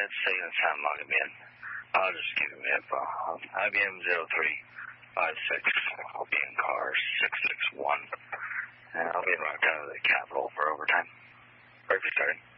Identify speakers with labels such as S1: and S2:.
S1: it's taking its time logging me in. I'll just give you my info. IBM 0356. I'll be in car 661. And I'll be right down to the Capitol for overtime. Perfect, starting.